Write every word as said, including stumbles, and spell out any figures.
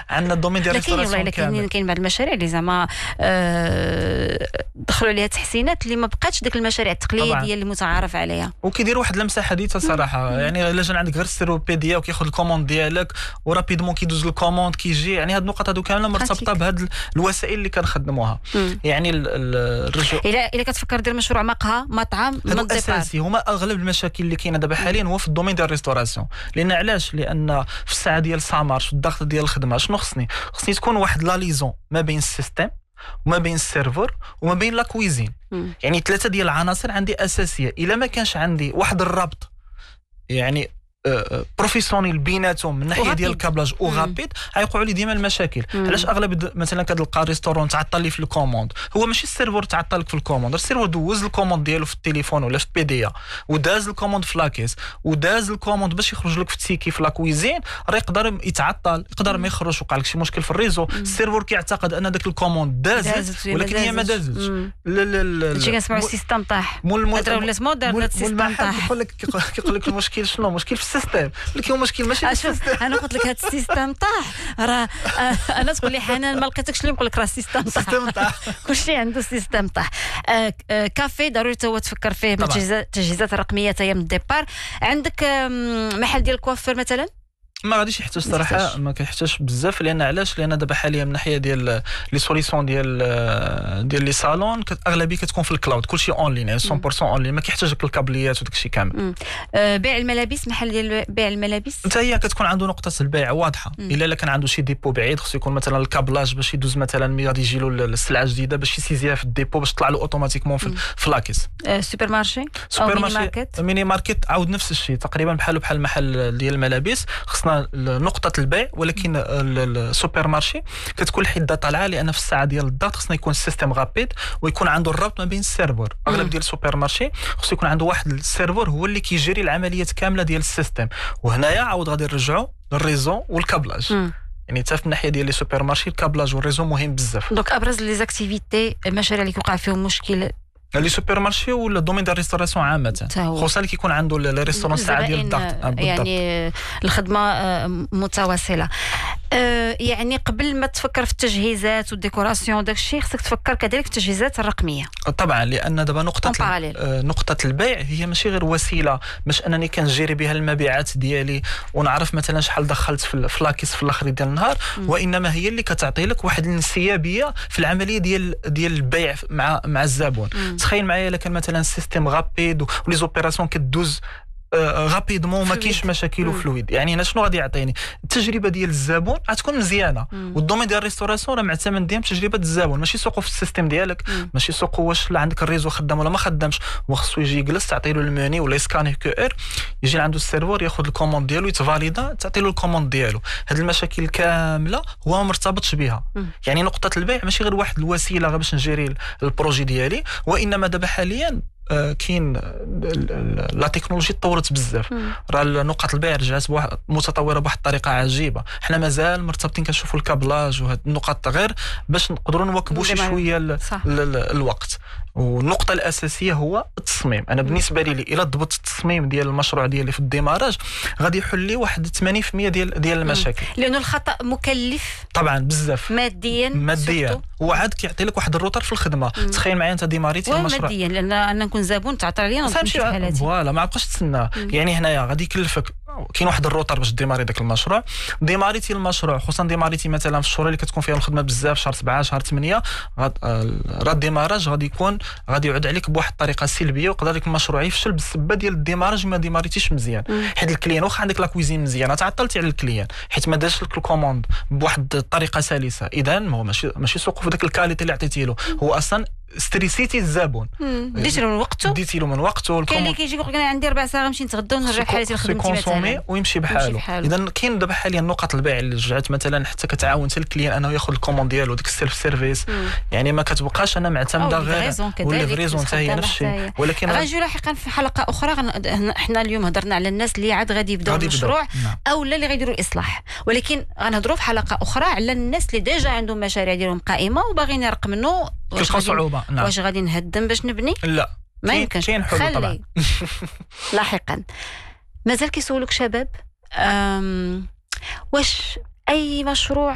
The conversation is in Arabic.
عندنا الدومين ديال الريستوراسيون لكن كاين كاين بعض المشاريع اللي زعما آه دخلوا عليها تحسينات اللي ما بقاتش ديك المشاريع التقليديه اللي متعارف عليها، وكيديروا واحد اللمسه حديثه صراحه. مم. يعني الا جا عندك غير السيروبيديا وكياخذ الكوموند ديالك ورابيدمون كيدوز الكوموند كيجي، يعني هاد النقط هادو كامله مرتبطه بهاد الوسائل اللي كنخدموها. يعني الرجوع الا الا كتفكر دير مشروع مقهى مطعم هادو اساسي هما اغلب المشاكل اللي كاينه دابا حاليا هو في الدومين ديال الريستوراسيون. لان علاش؟ لان في الساعه ديال السامار في الضغط ديال الخدمه شنو خصني خصني تكون واحد لا ليزون ما بين السيستم وما بين السيرفر وما بين لا كويزين. يعني ثلاثه ديال العناصر عندي اساسيه. الا ما كانش عندي واحد الربط يعني بروفيسيونيل بيناتهم من ناحيه ديال الكابلاج وغابيد غيوقعوا لي ديما المشاكل. علاش اغلب مثلا كتلقى ريستورون تعطل لي في الكوموند؟ هو ماشي السيرفر تعطل لك في الكوموند، السيرفر دوز الكوموند ديالو في التليفون ولا في بي دي ا وداز الكوموند في لاكيس وداز الكوموند باش يخرج لك في التيكي في لا كويزين، راه يقدر يتعطل، يقدر ما يخرجش، وقع لك شي مشكل في الريزو. السيرفر كيعتقد ان داك الكوموند دازت ولكن هي ما دازتش. لا لا لا هادشي كنسمعوا السيستم طاح، هذا ولات موضه ولات السيستم طاح. كيقول لك كيقول لك المشكل شنو؟ مشكل في السيستم، ولكن المشكل ماشي في السيستم. انا قلت لك هذا السيستم طاح، راه انا تقول لي حنان ما لقيتكش اللي نقول لك راه السيستم طاح. كلشي عنده السيستم طاح. كافي ضروري تو تفكر فيه من التجهيزات الرقميه حتى من الديبار. عندك محل ديال الكوافير مثلا؟ ما غاديش يحتاج صراحه، ما كيحتاجش بزاف. لان علاش؟ لان دابا حاليا من ناحيه ديال لي سوليسيون ديال ديال لي صالون اغلبيه كتكون في الكلاود، كلشي اون لين، يعني مية بالمية اون لين، ما كيحتاج لك الكابليات وداك الشيء كامل. أه بيع الملابس، محل ديال بيع الملابس حتى هي كتكون عنده نقطه البيع واضحه. الا الا كان عنده شي ديبو بعيد خصو يكون مثلا الكابلاج باش يدوز مثلا ملي غادي يجي له السلعه جديده باش يسيزيها في الديبو باش تطلع له اوتوماتيكمون في, في لاكيس. أه سوبر مارشي سوبر مارشي ميني ماركت عاود نفس الشيء تقريبا بحال بحال المحل ديال الملابس. خصنا نقطه البيع، ولكن السوبر مارشي كتكون الحده طالعه لان في الساعه ديال الضغط خصنا يكون السيستم غابيد ويكون عنده الربط ما بين السيرفر. اغلب ديال السوبر مارشي خصو يكون عنده واحد السيرفر هو اللي كيجري العمليات كامله ديال السيستم. وهنايا عاود غادي نرجعوا للريزو والكابلاج. يعني حتى في الناحيه ديال لي سوبر مارشي الكابلاج والريزو مهم بزاف. دونك ابرز لي زاكتيفيتي المشاريع اللي كيوقع فيهم مشكل لي سوبر مارشي ولا الدومين ديال الريستوراسيون عامه، خصوصا اللي كيكون عنده الريستورون الساعه ديال الضغط. يعني الخدمه متواصله. أه يعني قبل ما تفكر في التجهيزات والديكوراسيون داك الشيء خصك تفكر كذلك في التجهيزات الرقميه. طبعا لان دابا نقطه آه نقطه البيع هي ماشي غير وسيله باش انني كنجيري بها المبيعات ديالي ونعرف مثلا شحال دخلت في لاكيس في الاخر ديال النهار، م. وانما هي اللي كتعطي لك واحد الانسيابيه في العمليه ديال ديال البيع مع مع الزبون. م. تخيل معايا الا كان مثلا السيستم غابيد ولي زوبيراسيون كدوز غابيدمون ما كاينش مشاكل وفلويد. يعني هنا شنو غادي يعطيني؟ التجربه ديال الزبون غتكون مزيانه. والدومين ديال الريستوراسيون راه معتمد ديما بتجربه الزبون، ماشي سوقو في السيستم ديالك، مم. ماشي سوقو واش عندك الريزو خدام ولا ما خدامش. هو خصو يجي يجلس تعطي له الموني ولا يسكاني كيو ار، يجي عنده السيرفور ياخذ الكوموند ديالو يتفاليدا تعطي له الكوموند ديالو. هاد المشاكل كامله هو ما مرتبطش بها. مم. يعني نقطه البيع ماشي غير واحد الوسيله باش نجيري البروجي ديالي، وانما دابا حاليا آه كاين لا تكنولوجي تطورت بزاف. راه نقط البيع رجعت متطوره بواحد الطريقه عجيبه. حنا مازال مرتبطين كنشوفوا الكابلاج وهاد النقط غير باش نقدروا نواكبوا شي شويه الوقت. والنقطه الاساسيه هو التصميم. انا بالنسبه لي الا ضبطت التصميم ديال المشروع ديالي في الديماراج غادي يحل لي واحد ثمانين بالمئة ديال ديال المشاكل. لانه الخطا مكلف طبعا بزاف ماديا ماديا وعاد كيعطي لك واحد الروتر في الخدمه. مم. تخيل معايا انت ديماريتي المشروع ماديا لان انا نكون زبون تعطي لي نمشي بحال هادي فوالا ما بقاش تسنى. يعني هنايا غادي يكلفك كاين واحد الروتر باش ديماري داك المشروع. ديماريتي المشروع خصوصا ديماريتي مثلا في الشهور اللي كتكون فيها الخدمه بزاف شهر سبعة شهر ثمانية غاد راه الديماراج غادي يكون غادي يعود عليك بواحد الطريقه سلبيه ويقدر لك المشروع يفشل بالسبه ديال الديماراج ما ديماريتيش مزيان. حيت الكليان واخا عندك لا كويزين مزيانه تعطلتي على الكليان حيت ما دارش لك الكوموند بواحد الطريقه سلسه. اذا هو ماشي ماشي سوق في داك الكاليتي اللي عطيتي له، هو اصلا ستريسيتي الزبون ديتي له من وقته ديتي له من وقته. كاين اللي كيجي يقول لك انا عندي ربع ساعه نمشي نتغدى ونرجع حالتي لخدمتي مثلا ويمشي بحاله. اذا كاين دابا حاليا نقط البيع اللي رجعت مثلا حتى كتعاون حتى الكليان انه ياخذ الكوموند ديالو ديك السيلف سيرفيس. يعني ما كتبقاش انا معتمده غير والفريزون حتى هي نفس الشيء. ولكن غنجيو لاحقا في حلقه اخرى حنا اليوم هضرنا على الناس اللي عاد غادي يبداو المشروع او لا اللي غيديروا الاصلاح، ولكن غنهضروا في حلقه اخرى على الناس اللي ديجا عندهم مشاريع ديالهم قائمه وباغيين يرقمنوا. كتلقى صعوبه. نعم. واش غادي نهدم باش نبني؟ لا ما يمكنش. كاين حلول طبعا. لاحقا مازال كيسولوك شباب واش اي مشروع